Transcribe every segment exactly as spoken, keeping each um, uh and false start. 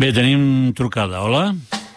Bé, tenim trucada. Hola?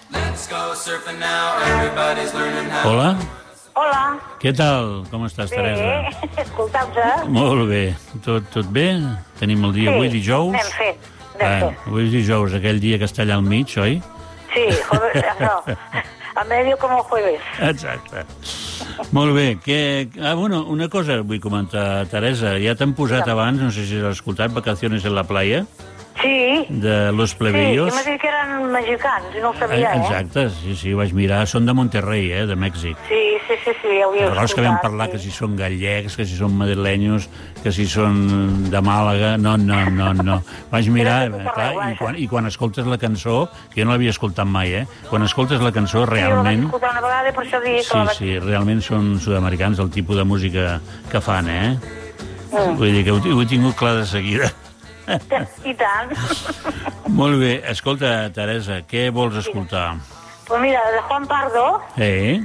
Hola? Hola. Què tal? Com estàs, Bé, Teresa? escoltau-te. Molt bé. Tot, tot bé? Tenim el dia Sí, avui, dijous? anem fet, anem Ah, fet. avui és dijous, aquell dia que està allà al mig, oi? Sí, jueves, no, a medio como jueves. Exacte. Molt bé. Que... Ah, bueno, una cosa vull comentar, Teresa. Ja t'han posat abans, no sé si has escoltat, Vacaciones en la playa, Sí, de Los sí, Plebeyos. i m'ha dit que eren mexicans, i no ho sabia, eh? Exacte, sí, sí, ho vaig mirar. Són de Monterrey, eh, de Mèxic. Sí, sí, sí, sí, ho havia Records que vam escoltat, parlar sí. que si són gallecs, que si són madrilenyos, que si són de Màlaga... No, no, no, no. Vaig mirar, Era de tot clar, arreu, i quan, i quan escoltes la cançó, que jo no l'havia escoltat mai, eh? Quan escoltes la cançó, Sí, ho vaig realment... escoltar una vegada, per això dic que Sí, la vaig... sí, realment són sud-americans, el tipus de música que fan, eh? Mm. Vull dir que ho, ho he tingut clar de seguida. I tant. Molt bé. Escolta, Teresa, què vols escoltar? Pues mira, de Juan Pardo, Eh?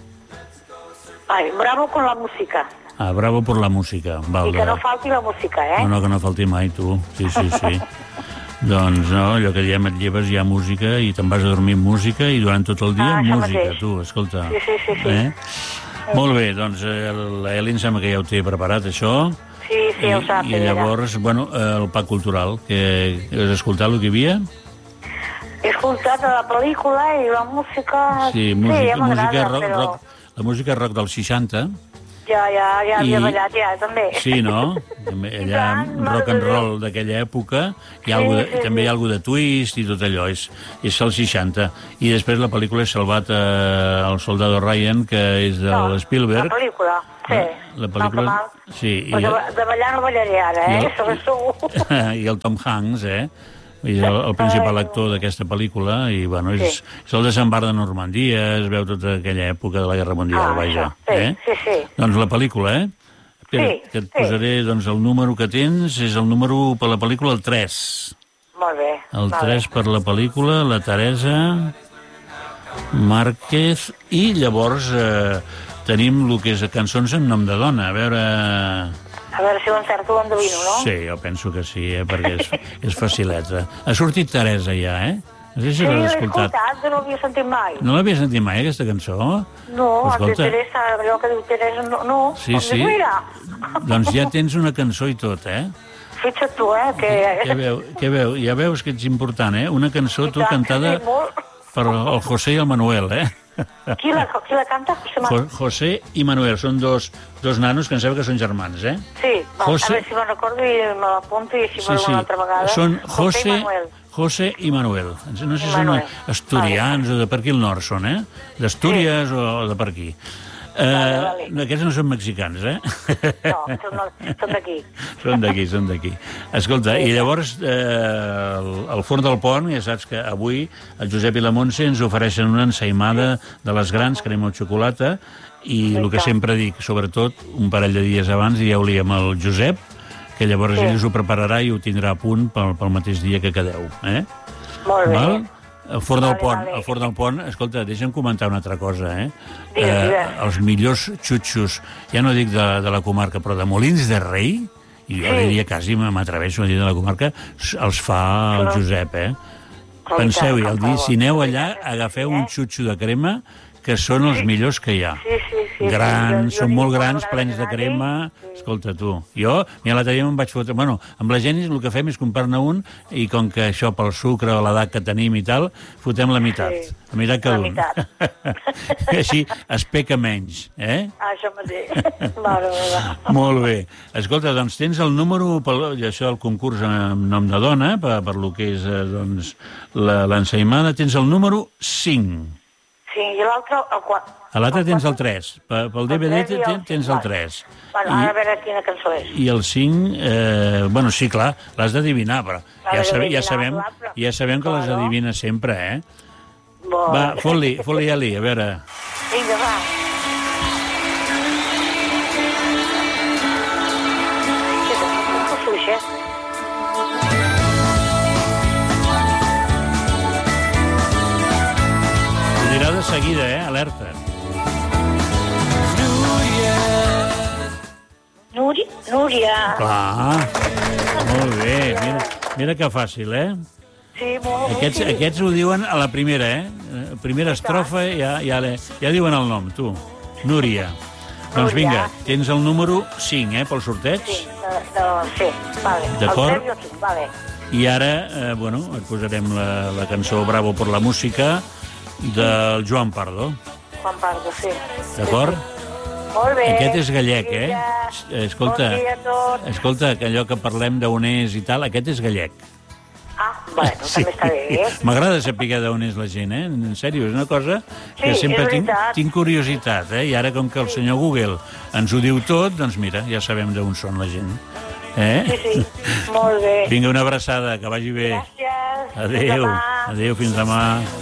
ay, bravo con la música. Ah, bravo por la música. Val, I que no falti la música, eh? No, no, que no falti mai, tu. Sí, sí, sí. Doncs no, allò que diem, et lleves hi ha música i te'n vas a dormir amb música i durant tot el dia Ah, això música, mateix. tu, escolta. Sí, sí, sí, sí. Eh? Molt bé, doncs l'Eli em sembla que ja ho té preparat, això. Sí, sí, ho sap. I, i llavors, bueno, el Pack Cultural, que has escoltat el que hi havia? He escoltat la pel·lícula i la música... Sí, música, sí ja música m'agrada, rock, però... rock, la música rock dels seixanta. Ja, ja, ja havia I- ballat, ja, també. Sí, no? També allà, tant, mare rock and de Déu. roll d'aquella època, hi ha Sí, algú de, sí, també hi ha sí. algú de twist i tot allò, és, és el seixanta. I després la pel·lícula és Salvat eh, el soldado Ryan, que és de No, Spielberg. La pel·lícula, sí. La pel·lícula- Mal que mal. sí, i- Però de, de ballar no ballaré ara, I eh? el- Això és segur. I el Tom Hanks, eh? És el, el principal Ai. actor d'aquesta pel·lícula i, bueno, és, Sí. és el desembarc de Normandia, es veu tota aquella època de la Guerra Mundial, Ah, vaja. això, sí, eh? sí, sí. Doncs la pel·lícula, eh? Espera, Sí, que et sí. posaré, doncs, el número que tens, és el número per la pel·lícula, el tres. Molt bé. El molt tres per la pel·lícula, la Teresa Márquez, i llavors eh, tenim el que és cançons en nom de dona. A veure... A veure si ho encerto o endevino, no? Sí, jo penso que sí, eh, perquè és, és facileta. Ha sortit Teresa ja, eh? No sé si Sí, l'he l'has escoltat. escoltat, però no l'havia sentit mai. No l'havia sentit mai, aquesta cançó? No, el de Escolta. Teresa, allò que diu Teresa, no. no. Sí, sí. Mira, Doncs ja tens una cançó i tot, eh? fixa't tu, eh, que... Què veu, què veu? Ja veus que ets important, eh? Una cançó, I tu, tant, cantada sí, molt. per el José i el Manuel, eh? Qui la, qui la canta? José Jo- Manuel. José i Manuel, són dos, dos nanos que em sembla que són germans, eh? Sí, va, José- a veure si me'n recordo i me l'apunto i si sí, sí. una altra vegada. Són José i José, Manuel. José i Manuel. No sé si I són Manuel. asturians o de per aquí al nord són, eh? D'Astúries sí. o de per aquí. Eh, vale. Aquests no són mexicans, eh? No, són, són d'aquí. Són d'aquí, són d'aquí. Escolta, i llavors eh, el, el Forn del Pont, ja saps que avui el Josep i la Montse ens ofereixen una ensaïmada de les grans, crema o xocolata, i el que sempre dic, sobretot, un parell de dies abans, dieu-li amb el Josep, que llavors Sí. ell us ho prepararà i ho tindrà a punt pel, pel mateix dia que quedeu. Eh? Molt bé. Val? El Forn del Vale, Pont, vale. el Forn del Pont, escolta, deixa'm comentar una altra cosa, eh? Digues, digues. els millors xutxos, ja no dic de, de la comarca, però de Molins de Rei, i jo Sí. diria quasi, m'atreveixo a dir de la comarca, els fa el Però- Josep, eh? Qualitat, Penseu-hi, per el dia, favor. si aneu allà, Qualitat, agafeu eh? un xutxo de crema, que són els millors que hi ha. Sí, sí, sí. Grans, sí, jo- jo són dic molt una grans, vegada plens que de anava, crema. sí. Escolta, tu, jo, mira, l'altre dia me'n vaig fotre... Bueno, amb la Genis el que fem és comprar-ne un i com que això pel sucre o l'edat que tenim i tal, fotem la meitat. Sí, La meitat cada la un. meitat. Així es peca menys, eh? Ah, això mateix. Mare meva. Molt bé. Escolta, doncs tens el número, pel, i això del concurs en nom de dona, per, per lo que és eh, doncs, la- l'ensaïmada, tens el número cinc. Sí, i l'altre, el quatre. A l'altre tens el tres. Pel, pel D V D El tres i el ten- tens el cinc, tres. Bueno, ara a veure quina cançó és. I el cinc, eh, bueno, sí, clar, l'has d'adivinar, però ja, L'has sabe, ja, d'adivinar, sabem, clar, però- ja sabem que les Claro. adivines sempre, eh? Bon. Va, fot-li, fot-li, Ali, a veure... Vinga, va. Sí, que fluixa. Ho dirà de seguida, eh? Alerta. Núria. Núria. Clar, molt bé, mira, mira que fàcil, eh? Sí, molt Aquests, sí. aquests ho diuen a la primera, eh? Primera estrofa, ja, ja, le- ja diuen el nom, tu. Núria. Doncs vinga, tens el número cinc, eh, pel sorteig. Sí, no, no, sí, vale. D'acord. El tres i el cinc, vale. I ara, eh, bueno, et posarem la, la cançó Bravo por la música del Joan Pardo. Juan Pardo, sí. D'acord? Molt bé. Aquest és gallec, eh? Vinga. Escolta, Bon dia a tots. escolta, que allò que parlem d'on és i tal, aquest és gallec. Ah, bueno, també està bé, eh? M'agrada saber d'on és la gent, eh? En sèrio, és una cosa que Sí, sempre és tinc, veritat. tinc curiositat, eh? I ara, com que el senyor Google ens ho diu tot, doncs mira, ja sabem d'on són la gent. Eh? Sí, sí, molt bé. Vinga, una abraçada, que vagi bé. Gràcies. Fins Adéu, demà. adéu, fins demà.